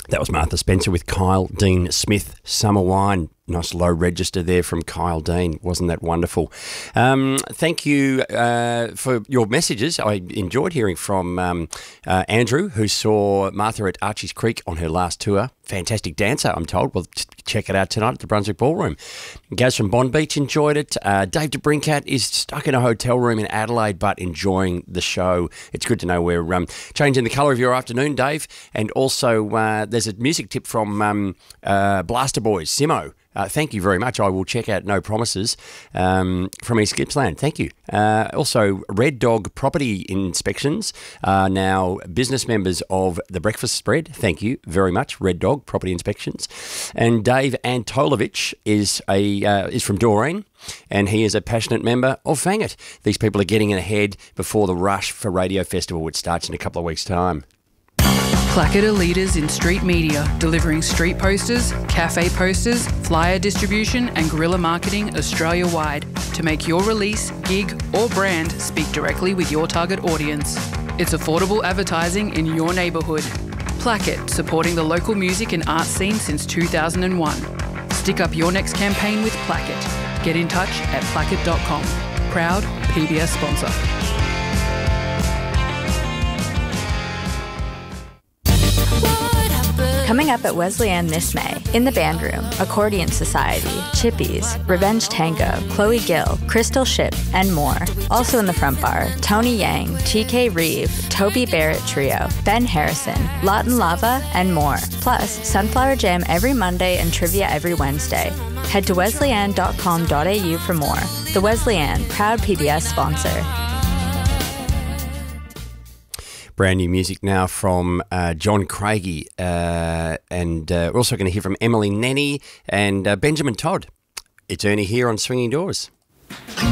That was Martha Spencer with Kyle Dean Smith, Summer Wine. Nice low register there from Kyle Dean. Wasn't that wonderful? Thank you for your messages. I enjoyed hearing from Andrew, who saw Martha at Archie's Creek on her last tour. Fantastic dancer, I'm told. Well, check it out tonight at the Brunswick Ballroom. Gaz from Bond Beach enjoyed it. Dave de Brincat is stuck in a hotel room in Adelaide but enjoying the show. It's good to know we're changing the colour of your afternoon, Dave. And also there's a music tip from Blaster Boys, Simo. Thank you very much. I will check out No Promises from East Gippsland. Thank you. Also, Red Dog Property Inspections are now business members of The Breakfast Spread. Thank you very much, Red Dog Property Inspections. And Dave Antolovich is from Doreen, and he is a passionate member of Fang It. These people are getting ahead before the rush for Radio Festival, which starts in a couple of weeks' time. Placket are leaders in street media, delivering street posters, cafe posters, flyer distribution and guerrilla marketing Australia-wide to make your release, gig or brand speak directly with your target audience. It's affordable advertising in your neighbourhood. Placket, supporting the local music and art scene since 2001. Stick up your next campaign with Placket. Get in touch at placket.com. Proud PBS sponsor. Coming up at Wesleyan this May, In the Band Room, Accordion Society, Chippies, Revenge Tango, Chloe Gill, Crystal Ship, and more. Also in the front bar, Tony Yang, TK Reeve, Toby Barrett Trio, Ben Harrison, Lawton Lava, and more. Plus, Sunflower Jam every Monday and trivia every Wednesday. Head to wesleyan.com.au for more. The Wesleyan, proud PBS sponsor. Brand new music now from John Craigie, and we're also going to hear from Emily Nenny and Benjamin Todd. It's Ernie here on Swinging Doors.